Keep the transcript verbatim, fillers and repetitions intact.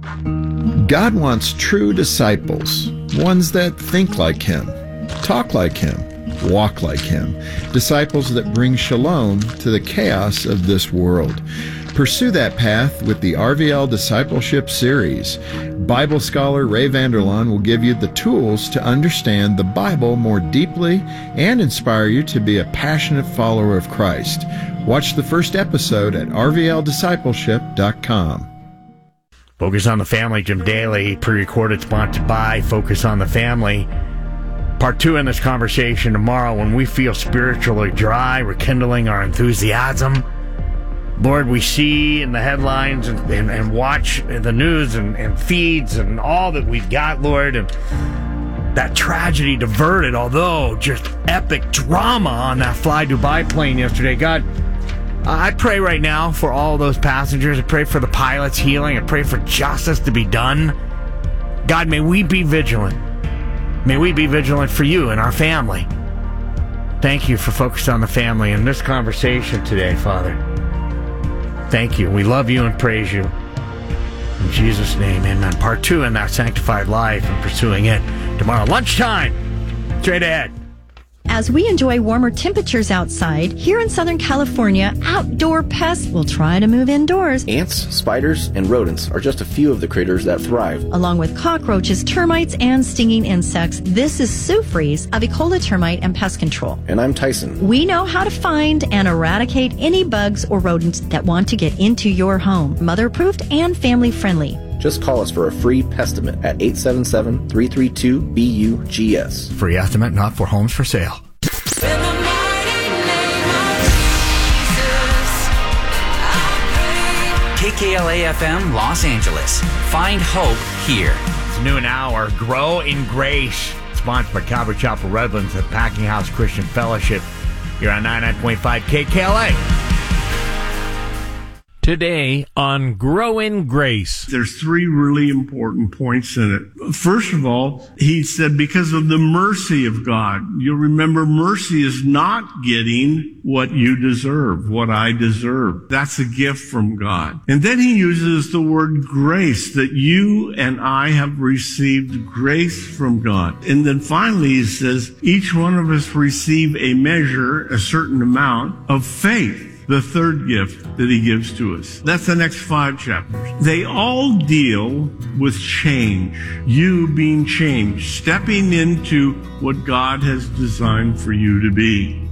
God wants true disciples, ones that think like Him, talk like Him, walk like Him, disciples that bring shalom to the chaos of this world. Pursue that path with the R V L Discipleship Series. Bible scholar Ray Vander Laan will give you the tools to understand the Bible more deeply and inspire you to be a passionate follower of Christ. Watch the first episode at r v l discipleship dot com. Focus on the Family, Jim Daly, pre-recorded, sponsored by Focus on the Family. Part two in this conversation tomorrow. When we feel spiritually dry, rekindling our enthusiasm. Lord, we see in the headlines and, and, and watch the news and, and feeds and all that we've got, Lord, and that tragedy diverted, although just epic drama on that Fly Dubai plane yesterday. God, I pray right now for all those passengers. I pray for the pilot's healing. I pray for justice to be done. God, may we be vigilant. May we be vigilant for you and our family. Thank you for focusing on the family in this conversation today, Father. Thank you. We love you and praise you. In Jesus' name, amen. Part two in that sanctified life and pursuing it tomorrow. Lunchtime. Straight ahead. As we enjoy warmer temperatures outside, here in Southern California, outdoor pests will try to move indoors. Ants, spiders, and rodents are just a few of the critters that thrive. Along with cockroaches, termites, and stinging insects, this is Sue Fries of Ecola Termite and Pest Control. And I'm Tyson. We know how to find and eradicate any bugs or rodents that want to get into your home. Mother-approved and family-friendly. Just call us for a free pestimate at eight seven seven, three three two, B U G S. Free estimate, not for homes for sale. K K L A F M Los Angeles. Find hope here. It's a new an hour. Grow in Grace. Sponsored by Calvary Chapel Redlands at Packing House Christian Fellowship. You're on ninety-nine point five K K L A. Today on Grow in Grace. There's three really important points in it. First of all, he said because of the mercy of God. You'll remember mercy is not getting what you deserve, what I deserve. That's a gift from God. And then he uses the word grace, that you and I have received grace from God. And then finally he says, each one of us receive a measure, a certain amount of faith. The third gift that he gives to us. That's the next five chapters. They all deal with change. You being changed, stepping into what God has designed for you to be.